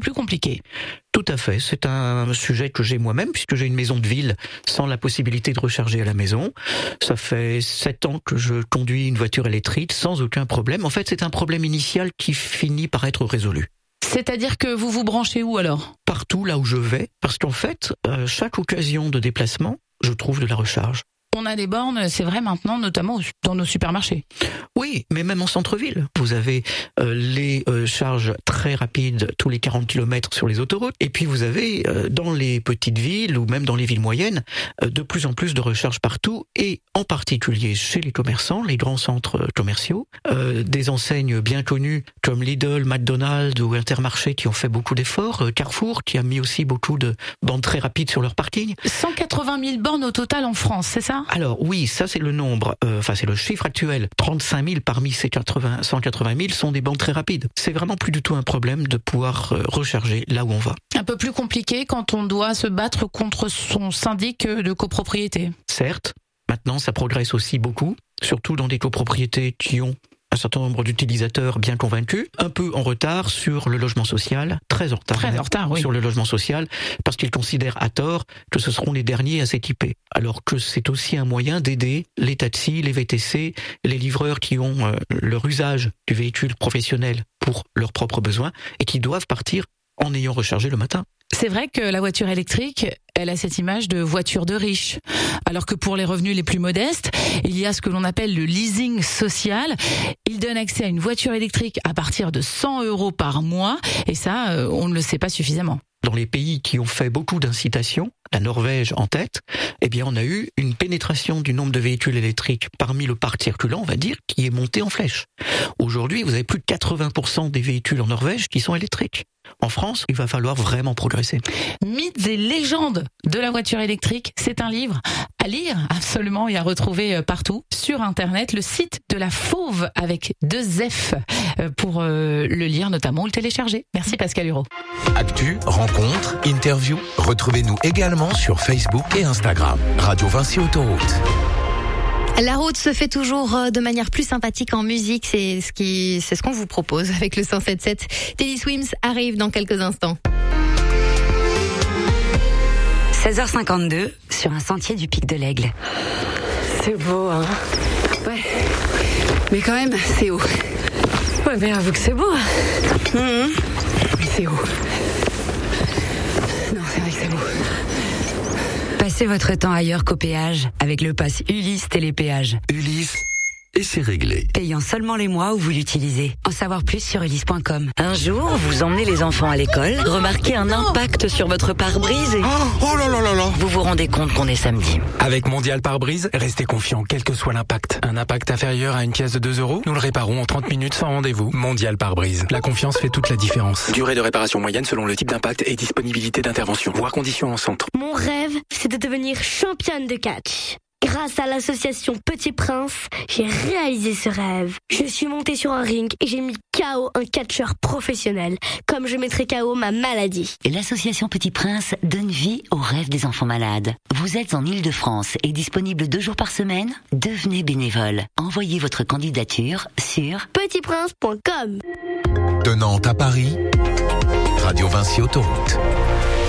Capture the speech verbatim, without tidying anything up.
plus compliqué. Tout à fait, c'est un sujet que j'ai moi-même puisque j'ai une maison de ville sans la possibilité de recharger à la maison. Ça fait sept ans que je conduis une voiture électrique sans aucun problème. En fait, c'est un problème initial qui finit par être résolu. C'est-à-dire que vous vous branchez où alors ? Partout là où je vais, parce qu'en fait, euh, chaque occasion de déplacement, je trouve de la recharge. On a des bornes, c'est vrai maintenant, notamment dans nos supermarchés. Oui, mais même en centre-ville. Vous avez euh, les euh, charges très rapides tous les quarante kilomètres sur les autoroutes. Et puis vous avez euh, dans les petites villes ou même dans les villes moyennes euh, de plus en plus de recharges partout. Et en particulier chez les commerçants, les grands centres commerciaux. Euh, des enseignes bien connues comme Lidl, McDonald's ou Intermarché qui ont fait beaucoup d'efforts. Euh, Carrefour qui a mis aussi beaucoup de bandes très rapides sur leur parking. cent quatre-vingt mille bornes au total en France, c'est ça ? Alors oui, ça c'est le nombre, euh, enfin c'est le chiffre actuel. trente-cinq mille parmi ces quatre-vingts, cent quatre-vingt mille sont des bandes très rapides. C'est vraiment plus du tout un problème de pouvoir euh, recharger là où on va. Un peu plus compliqué quand on doit se battre contre son syndic de copropriété. Certes, maintenant ça progresse aussi beaucoup, surtout dans des copropriétés qui ont un certain nombre d'utilisateurs bien convaincus, un peu en retard sur le logement social, très en retard, très en retard oui. sur le logement social, parce qu'ils considèrent à tort que ce seront les derniers à s'équiper. Alors que c'est aussi un moyen d'aider les taxis, les V T C, les livreurs qui ont euh, leur usage du véhicule professionnel pour leurs propres besoins et qui doivent partir en ayant rechargé le matin. C'est vrai que la voiture électrique, elle a cette image de voiture de riche. Alors que pour les revenus les plus modestes, il y a ce que l'on appelle le leasing social. Il donne accès à une voiture électrique à partir de cent euros par mois. Et ça, on ne le sait pas suffisamment. Dans les pays qui ont fait beaucoup d'incitations, la Norvège en tête, eh bien on a eu une pénétration du nombre de véhicules électriques parmi le parc circulant, on va dire, qui est monté en flèche. Aujourd'hui, vous avez plus de quatre-vingts pour cent des véhicules en Norvège qui sont électriques. En France, il va falloir vraiment progresser. Mythes et légendes de la voiture électrique, c'est un livre à lire absolument et à retrouver partout sur Internet. Le site de la Fauve avec deux F pour le lire notamment ou le télécharger. Merci Pascal Hureau. Actu, rencontres, interviews, retrouvez-nous également sur Facebook et Instagram. Radio Vinci Autoroute. La route se fait toujours de manière plus sympathique en musique, c'est ce qui, c'est ce qu'on vous propose avec le cent sept sept. Teddy Swims arrive dans quelques instants. seize heures cinquante-deux sur un sentier du Pic de l'Aigle. C'est beau, hein. Ouais. Mais quand même, c'est haut. Ouais, mais avoue que c'est beau. Mmh. Mais c'est haut. Non, c'est vrai que c'est beau. Passez votre temps ailleurs qu'au péage avec le pass Ulysse Télépéage. Ulysse, et c'est réglé. Payant seulement les mois où vous l'utilisez. En savoir plus sur ulysse point com. Un jour, vous emmenez les enfants à l'école, remarquez un impact sur votre pare-brise et... Oh, oh là là là là. Vous vous rendez compte qu'on est samedi. Avec Mondial Pare-Brise, restez confiant quel que soit l'impact. Un impact inférieur à une pièce de deux euros, nous le réparons en trente minutes sans rendez-vous. Mondial Pare-Brise. La confiance fait toute la différence. Durée de réparation moyenne selon le type d'impact et disponibilité d'intervention. Voir conditions en centre. Mon rêve, c'est de devenir championne de catch. Grâce à l'association Petit Prince, j'ai réalisé ce rêve. Je suis montée sur un ring et j'ai mis K O un catcheur professionnel, comme je mettrais K O ma maladie. L'association Petit Prince donne vie aux rêves des enfants malades. Vous êtes en Île-de-France et disponible deux jours par semaine ? Devenez bénévole. Envoyez votre candidature sur petit prince point com. De Nantes à Paris, Radio Vinci Autoroute.